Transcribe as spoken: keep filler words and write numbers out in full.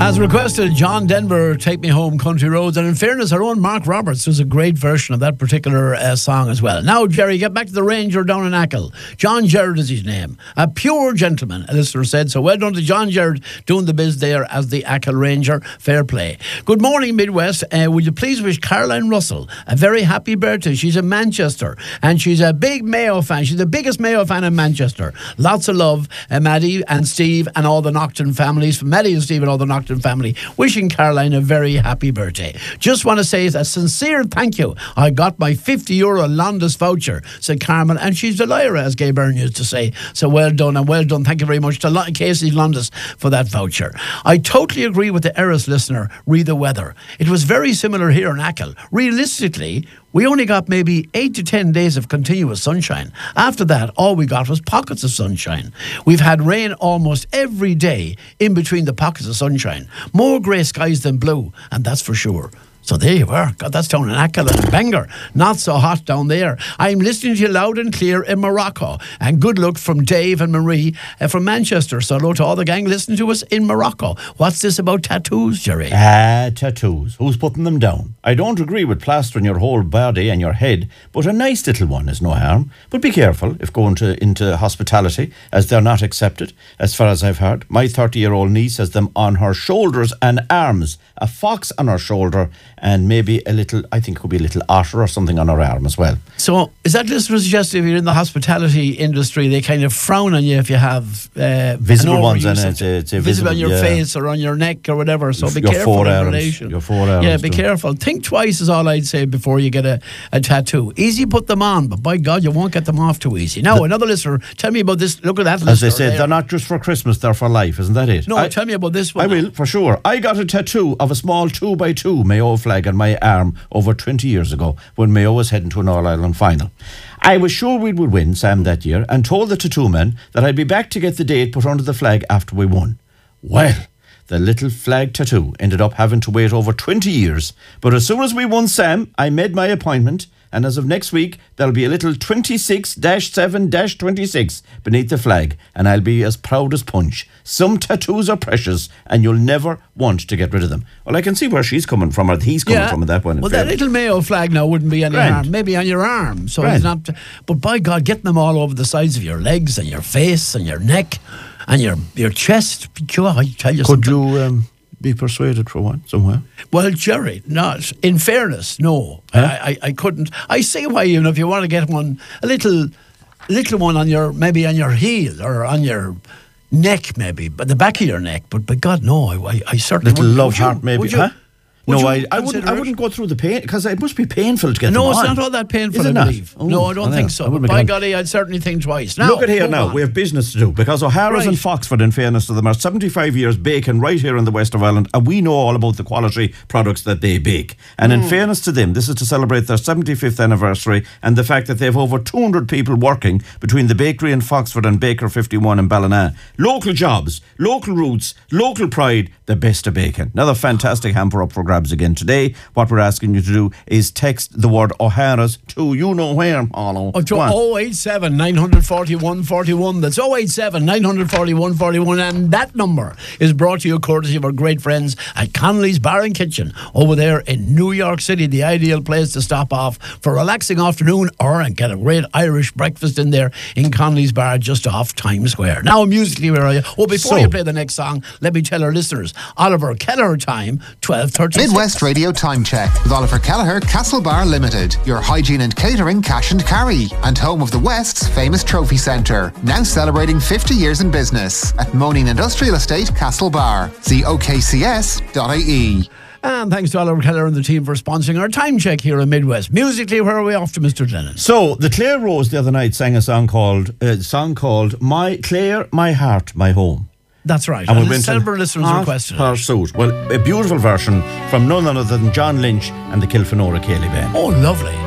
As requested, John Denver, Take Me Home, Country Roads. And in fairness, our own Mark Roberts does a great version of that particular uh, song as well. Now, Jerry, get back to the Ranger down in Achill. John Gerard is his name. A pure gentleman, a listener said. So well done to John Gerard doing the biz there as the Achill Ranger. Fair play. Good morning, Midwest. Uh, would you please wish Caroline Russell a very happy birthday? She's in Manchester and she's a big Mayo fan. She's the biggest Mayo fan in Manchester. Lots of love, uh, Maddie and Steve and all the Nocton families. Maddie and Steve and all the Nocton family, wishing Caroline a very happy birthday. Just want to say a sincere thank you. I got my fifty euro Londis voucher, said Carmen, and she's a Lyra, as Gay Byrne used to say. So well done, and well done. Thank you very much to L- Casey Londis for that voucher. I totally agree with the Eris listener, read the weather. It was very similar here in Achill. Realistically, we only got maybe eight to ten days of continuous sunshine. After that, all we got was pockets of sunshine. We've had rain almost every day in between the pockets of sunshine. More grey skies than blue, and that's for sure. So there you are. God, that's down in Achill and Bangor. Not so hot down there. I'm listening to you loud and clear in Morocco. And good luck from Dave and Marie uh, from Manchester. So hello to all the gang listening to us in Morocco. What's this about tattoos, Jerry? Ah, uh, tattoos. Who's putting them down? I don't agree with plastering your whole body and your head, but a nice little one is no harm. But be careful if going to into hospitality, as they're not accepted, as far as I've heard. My thirty-year-old niece has them on her shoulders and arms. A fox on her shoulder and maybe a little, I think it could be a little otter or something on her arm as well. So is that listener suggesting if you're in the hospitality industry, they kind of frown on you if you have uh, visible ones and it's, it's visible, visible on your yeah. face or on your neck or whatever. So be your careful in arms, relation. Your four arms. Yeah, be too. careful. Think twice is all I'd say before you get a, a tattoo. Easy put them on, but by God, you won't get them off too easy. Now, the, another listener, tell me about this. Look at that listener. As they said, there. They're not just for Christmas, they're for life. Isn't that it? No, I, tell me about this one. I will, for sure. I got a tattoo of a small two by two Mayo flag on my arm over twenty years ago when Mayo was heading to an All-Ireland final. I was sure we would win, Sam, that year, and told the tattoo man that I'd be back to get the date put under the flag after we won. Well, the little flag tattoo ended up having to wait over twenty years. But as soon as we won, Sam, I made my appointment, and as of next week, there'll be a little twenty-six dash seven dash twenty-six beneath the flag, and I'll be as proud as punch. Some tattoos are precious, and you'll never want to get rid of them. Well, I can see where she's coming from, or he's coming yeah. from at that point. Well, that little Mayo flag now wouldn't be on your arm, maybe on your arm. So it's not. But by God, getting them all over the sides of your legs and your face and your neck and your your chest. I tell you Could something. you um, be persuaded for one somewhere? Well, Jerry, not. In fairness, no. Huh? I, I, I couldn't. I see why, you know, if you want to get one, a little, little one on your, maybe on your heel or on your neck, maybe, but the back of your neck. But by God, no. I, I, I certainly little wouldn't. love Would heart, you, maybe. Would you, huh? Would no, you I, I wouldn't. I wouldn't go through the pain because it must be painful to get no, them on. No, it's not all that painful. Is it I not? believe. Oh, no, I don't I think know. so. But by golly, I'd certainly think twice. Now, look at here now. On. We have business to do because O'Hara's right. and Foxford, in fairness to them, are seventy-five years baking right here in the west of Ireland, and we know all about the quality products that they bake. And mm. in fairness to them, this is to celebrate their seventy-fifth anniversary and the fact that they have over two hundred people working between the bakery in Foxford and Baker fifty-one in Ballina. Local jobs, local roots, local pride, the best of baking. Another fantastic hamper up for grabs again today. What we're asking you to do is text the word O'Hara's to you know where, Paulo. Oh, to oh eight seven, nine four one, four one. That's oh eight seven, nine four one, four one. And that number is brought to you courtesy of our great friends at Connolly's Bar and Kitchen over there in New York City. The ideal place to stop off for a relaxing afternoon or and get a great Irish breakfast in there in Connolly's Bar just off Times Square. Now, musically, where are you? Oh, before so, you play the next song, let me tell our listeners, Oliver Kelleher time, twelve thirty. Midwest Radio Time Check with Oliver Kelleher, Castlebar Limited, your hygiene and catering cash and carry, and home of the West's famous trophy centre. Now celebrating fifty years in business at Moaning Industrial Estate, Castlebar. See O K C S dot I E. And thanks to Oliver Kelleher and the team for sponsoring our time check here in Midwest. Musically, where are we off to, Mister Lennon? So, the Clare Rose the other night sang a song called, a song called My Clare, My Heart, My Home. That's right. And, and we went several listeners requested Pursuit. Well, a beautiful version from none other than John Lynch and the Kilfenora Ceilidh Band. Oh, lovely.